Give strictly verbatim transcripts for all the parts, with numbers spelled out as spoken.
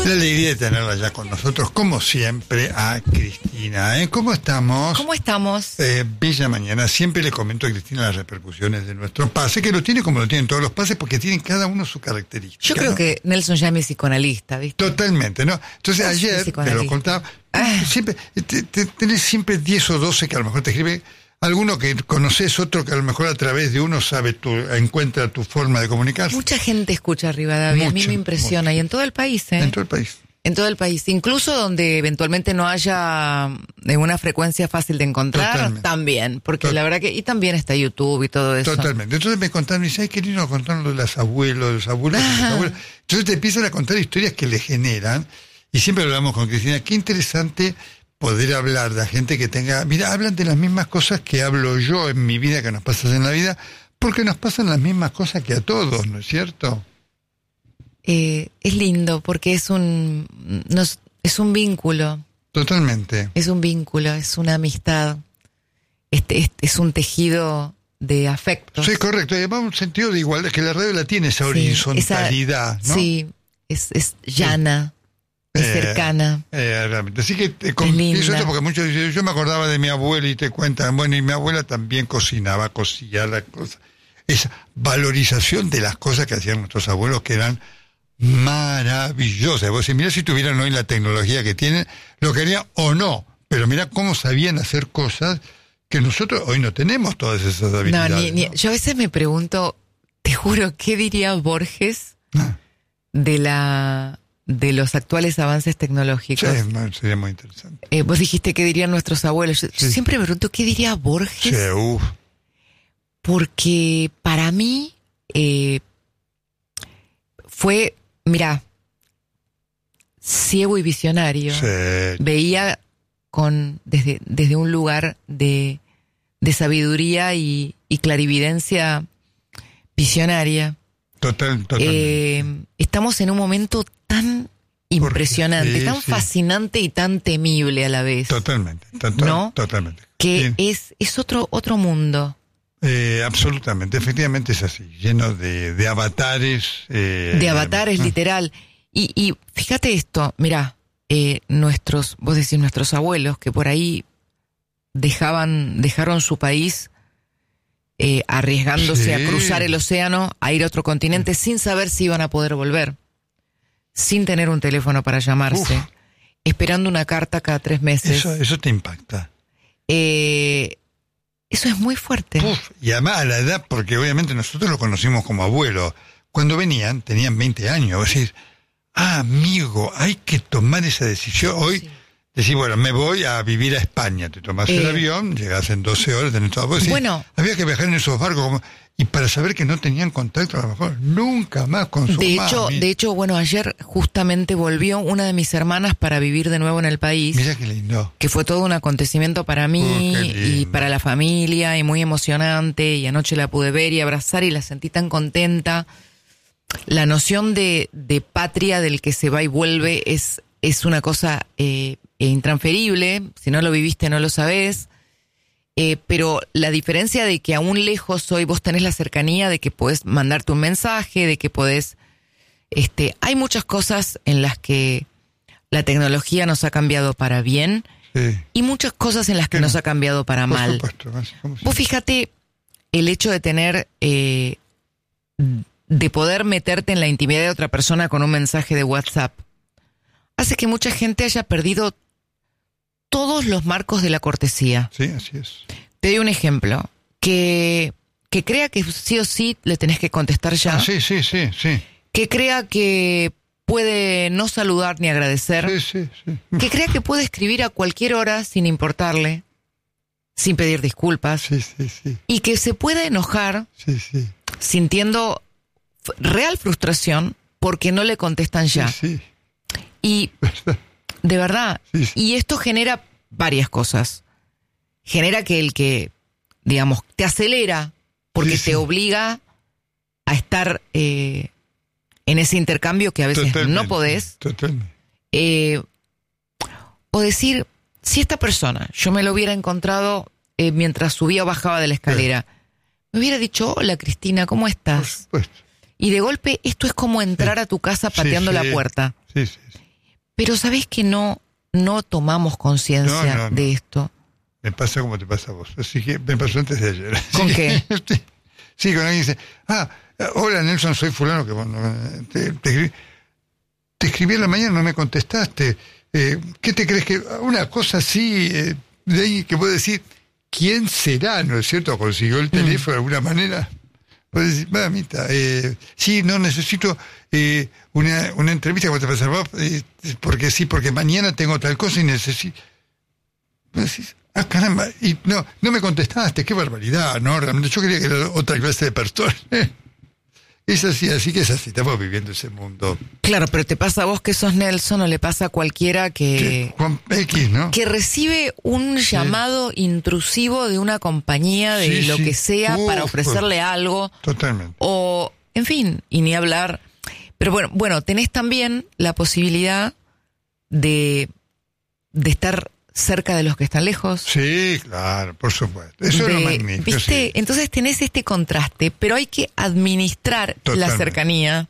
La alegría de tenerla ya con nosotros, como siempre, a Cristina. ¿eh? ¿Cómo estamos? ¿Cómo estamos? Eh, bella mañana. Siempre le comento a Cristina las repercusiones de nuestro pase, que lo tiene como lo tienen todos los pases, porque tienen cada uno su característica. Yo creo ¿no? que Nelson ya es psicoanalista, ¿viste? Totalmente, ¿no? Entonces Yo soy ayer, te psicoanalista. lo contaba, Ah. siempre, te, te- tenés siempre diez o doce que a lo mejor te escribe, alguno que conoces, otro que a lo mejor a través de uno sabe tu, encuentra tu forma de comunicarse. Mucha gente escucha Rivadavia, a mí Mucha, me impresiona, mucha. y en todo el país, ¿eh? En todo el país. En todo el país, incluso donde eventualmente no haya eh, una frecuencia fácil de encontrar, Totalmente. también, porque Tot- la verdad que, y también está YouTube y todo eso. Totalmente. Entonces me contaron, me dice, ay, qué lindo contaron lo de los abuelos, de los abuelos, de los Ah. abuelos. Entonces te empiezan a contar historias que le generan, y siempre hablamos con Cristina, qué interesante poder hablar de gente que tenga, mira, hablan de las mismas cosas que hablo yo en mi vida, que nos pasan en la vida, porque nos pasan las mismas cosas que a todos, ¿no es cierto? Eh, es lindo porque es un, nos, es un vínculo, Totalmente. es un vínculo, es una amistad, este, es, es un tejido de afectos. Sí, correcto. Y además un sentido de igualdad, que la radio la tiene, esa Sí, horizontalidad, esa- ¿no? Sí, es, es llana, es Eh, cercana. Eh, realmente. Así que te linda. confieso esto porque muchos dicen, yo me acordaba de mi abuela y te cuentan, bueno, y mi abuela también cocinaba, cosía la cosa. Esa valorización de las cosas que hacían nuestros abuelos que eran maravillosas. Vos decís, mirá si tuvieran hoy la tecnología que tienen, lo querían o no, pero mirá cómo sabían hacer cosas que nosotros hoy no tenemos todas esas No, habilidades. ni, ni- ¿no? yo a veces me pregunto, te juro, ¿qué diría Borges Ah, de la de los actuales avances sí, tecnológicos? no, sería muy interesante. Eh, vos dijiste qué dirían nuestros abuelos. Yo, yo Sí. siempre me pregunto qué diría Borges, Sí, uf. porque para mí eh, fue, mira, ciego y visionario. Sí. Veía con desde, desde un lugar de, de sabiduría y, y clarividencia visionaria. Total, totalmente. Eh, estamos en un momento tan impresionante, sí, tan sí. fascinante y tan temible a la vez, Totalmente, total- ¿no? totalmente. que Sí, es, es otro, otro mundo. eh, absolutamente, efectivamente es así, lleno de, de avatares. Eh, De avatares, ah, literal. Y, y fíjate esto, mirá, eh, nuestros, vos decís nuestros abuelos, que por ahí dejaban, dejaron su país eh, arriesgándose Sí. a cruzar el océano, a ir a otro continente, sin saber si iban a poder volver, sin tener un teléfono para llamarse, Uf. esperando una carta cada tres meses. Eso, eso te impacta. Eh, eso es muy fuerte. Uf, y además a la edad, porque obviamente nosotros lo conocimos como abuelo. Cuando venían, tenían veinte años. Vos decís, ah, amigo, hay que tomar esa decisión. Hoy Sí. decís, bueno, me voy a vivir a España. Te tomás el Eh. avión, llegás en doce horas, tenés todo. Vos decís, Bueno. había que viajar en esos barcos. Como, y para saber que no tenían contacto, a lo mejor nunca más con su De hecho, mami. de hecho, bueno, ayer justamente volvió una de mis hermanas para vivir de nuevo en el país. Mirá qué lindo. Que fue todo un acontecimiento para mí Oh, qué y lindo. para la familia y muy emocionante, y anoche la pude ver y abrazar y la sentí tan contenta. La noción de, de patria del que se va y vuelve es, es una cosa eh, intransferible. Si no lo viviste no lo sabés. Eh, pero la diferencia de que aún lejos hoy vos tenés la cercanía de que podés mandarte un mensaje, de que podés... Este, hay muchas cosas en las que la tecnología nos ha cambiado para bien Sí, y muchas cosas en las que ¿Qué nos no? ha cambiado para por mal. supuesto. así como si- Vos fíjate el hecho de tener, eh, de poder meterte en la intimidad de otra persona con un mensaje de WhatsApp, hace que mucha gente haya perdido todos los marcos de la cortesía. Sí, así es. Te doy un ejemplo, que, que crea que sí o sí le tenés que contestar ya, Ah, sí, sí, sí, sí. que crea que puede no saludar ni agradecer, Sí, sí, sí. que crea que puede escribir a cualquier hora sin importarle, sin pedir disculpas, Sí, sí, sí. y que se puede enojar Sí, sí. sintiendo f- real frustración porque no le contestan ya. Sí, sí. Y de verdad, Sí, sí. y esto genera varias cosas. Genera que el que, digamos, te acelera porque Sí, sí. te obliga a estar eh, en ese intercambio que a veces Totalmente, no podés. Totalmente. Eh, o decir, si esta persona yo me lo hubiera encontrado eh, mientras subía o bajaba de la escalera, me hubiera dicho, hola Cristina, ¿cómo Por estás? supuesto. Y de golpe esto es como entrar a tu casa pateando Sí, la sí. puerta. Sí, sí, sí. Pero ¿sabés que no, no tomamos conciencia No, no, no. de esto? Me pasa como te pasa a vos. Así que me pasó antes de ayer. ¿Con Así qué? que, sí, con alguien dice, ah, hola Nelson, soy fulano, que bueno, te, te, escribí, te escribí en la mañana, no me contestaste. Eh, ¿Qué te crees que...? Una cosa así, eh, de ahí que puedo decir, ¿quién será, no es cierto? ¿Consiguió el teléfono de alguna manera? Puedes decir, mamita, eh, sí, no, necesito eh, una, una entrevista, como te pasa a vos, eh, porque sí, porque mañana tengo tal cosa y necesito... Decís, ah, caramba, y no, no me contestaste, qué barbaridad, no, realmente yo quería que era otra clase de persona. Es así, así que es así, estamos viviendo ese mundo. Claro, pero te pasa a vos que sos Nelson o le pasa a cualquiera que... Que Juan X, ¿no? Que recibe un llamado sí. intrusivo de una compañía, de sí, lo sí. que sea, Uf, para ofrecerle algo. Totalmente. O, en fin, y ni hablar. Pero bueno, bueno, tenés también la posibilidad de, de estar cerca de los que están lejos. Sí, claro, por supuesto. Eso de, es lo magnífico. ¿viste? Sí. Entonces tenés este contraste, pero hay que administrar Totalmente. la cercanía.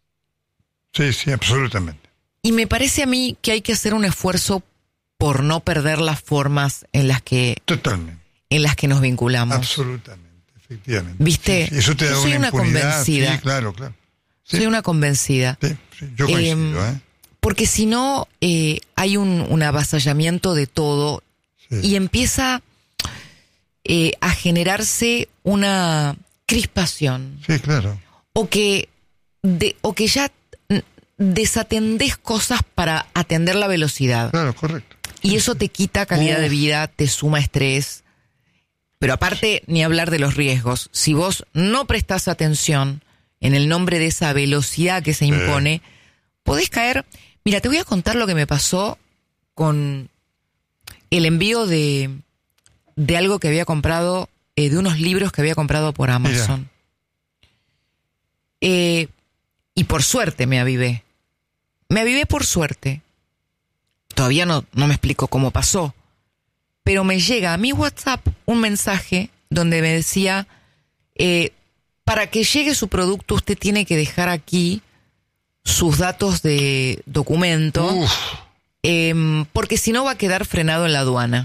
Sí, sí, absolutamente. Y me parece a mí que hay que hacer un esfuerzo por no perder las formas en las que, Totalmente. en las que nos vinculamos. Absolutamente, efectivamente. ¿Viste? Sí, sí. Eso te da Yo soy una, una convencida. Sí, claro, claro. Sí. Soy una convencida. Sí, sí, yo coincido, eh, ¿eh? Porque si no, eh, hay un, un avasallamiento de todo sí. y empieza eh, a generarse una crispación. Sí, claro. O que, de, o que ya desatendés cosas para atender la velocidad. Claro, correcto. Y sí, eso sí. te quita calidad Uf. de vida, te suma estrés. Pero aparte, ni hablar de los riesgos. Si vos no prestás atención en el nombre de esa velocidad que se impone, sí. podés caer... Mira, te voy a contar lo que me pasó con el envío de, de algo que había comprado, eh, de unos libros que había comprado por Amazon. Eh, y por suerte me avivé. Me avivé por suerte. Todavía no, no me explico cómo pasó. Pero me llega a mi WhatsApp un mensaje donde me decía, eh, para que llegue su producto usted tiene que dejar aquí sus datos de documento, eh, porque si no va a quedar frenado en la aduana.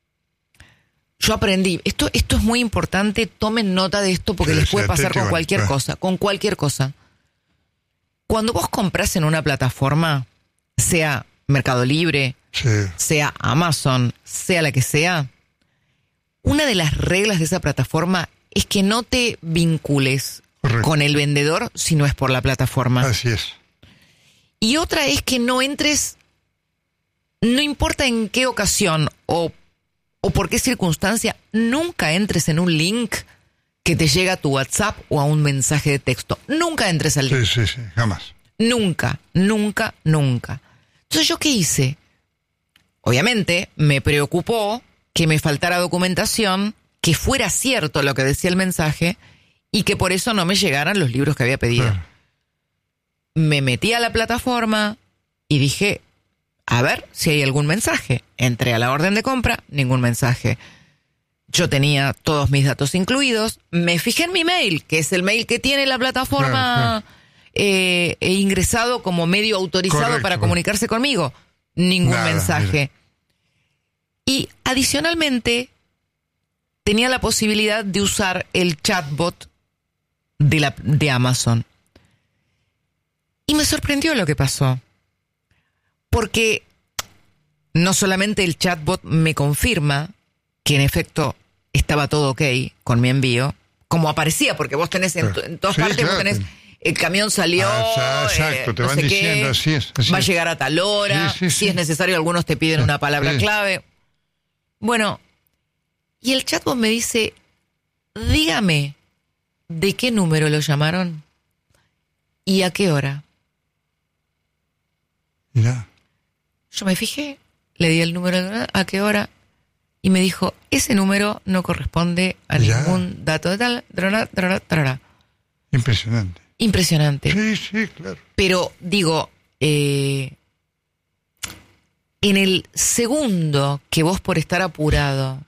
Yo aprendí, esto, esto es muy importante, tomen nota de esto porque sí, les puede pasar con cualquier bueno. cosa, con cualquier cosa. Cuando vos compras en una plataforma, sea Mercado Libre, sí. sea Amazon, sea la que sea, una de las reglas de esa plataforma es que no te vincules Correcto. Con el vendedor si no es por la plataforma. Así es. Y otra es que no entres, no importa en qué ocasión o, o por qué circunstancia, nunca entres en un link que te llega a tu WhatsApp o a un mensaje de texto. Nunca entres al link. Sí, sí, sí, jamás. Nunca, nunca, nunca. Entonces, ¿yo qué hice? Obviamente, me preocupó que me faltara documentación, que fuera cierto lo que decía el mensaje y que por eso no me llegaran los libros que había pedido. Claro. Me metí a la plataforma y dije, a ver si hay algún mensaje. Entré a la orden de compra, ningún mensaje. Yo tenía todos mis datos incluidos. Me fijé en mi mail, que es el mail que tiene la plataforma claro, claro. Eh, e ingresado como medio autorizado Correcto. Para comunicarse conmigo. Ningún Nada, mensaje. Mira. Y adicionalmente, tenía la posibilidad de usar el chatbot de, la, de Amazon. Y me sorprendió lo que pasó. Porque no solamente el chatbot me confirma que en efecto estaba todo ok con mi envío, como aparecía, porque vos tenés en, en todas sí, partes, claro. vos tenés, el camión salió, ah, exacto, eh, te no van sé diciendo, qué, así es, así va a es. llegar a tal hora, sí, sí, si sí. es necesario, algunos te piden una palabra sí. clave. Bueno, y el chatbot me dice, dígame, ¿de qué número lo llamaron? ¿Y a qué hora? Mirá. Yo me fijé, le di el número, a qué hora, y me dijo, ese número no corresponde a ya. ningún dato de tal, trará, trará, trará. Impresionante. Impresionante. Sí, sí, claro. Pero, digo, eh, en el segundo que vos por estar apurado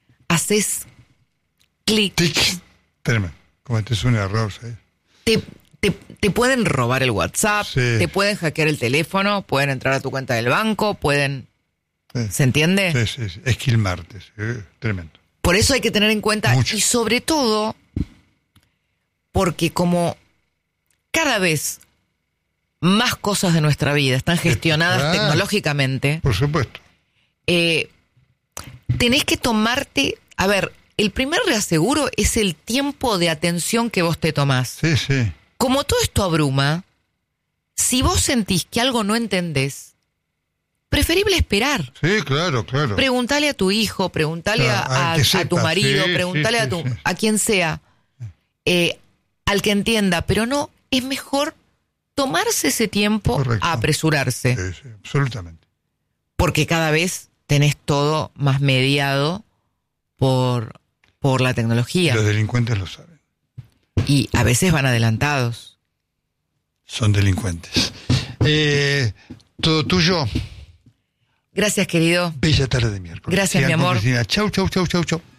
haces clic. Tic. Espérame, como este es un error, ¿sabes? Te, te, te pueden robar el WhatsApp, Sí. te pueden hackear el teléfono, pueden entrar a tu cuenta del banco, pueden... Sí. ¿Se entiende? Sí, sí, sí. Esquilmarte, sí, tremendo. Por eso hay que tener en cuenta, Mucho. y sobre todo, porque como cada vez más cosas de nuestra vida están gestionadas Claro. tecnológicamente, Por supuesto. eh, tenés que tomarte... A ver, el primer reaseguro es el tiempo de atención que vos te tomás. Sí, sí. Como todo esto abruma, si vos sentís que algo no entendés, preferible esperar. Sí, claro, claro. Preguntale a tu hijo, preguntale Claro, a, al que a- a tu sepa, marido, sí, preguntale sí, a tu sí, sí. a quien sea, eh, al que entienda, pero no, es mejor tomarse ese tiempo Correcto. a apresurarse, Sí, sí, absolutamente. porque cada vez tenés todo más mediado por, por la tecnología Los delincuentes lo saben. y a veces van adelantados. Son delincuentes. Eh, todo tuyo. Gracias, querido. Bella tarde de miércoles. Gracias, Sigan mi con amor. Cristina. Chau, chau, chau, chau, chau.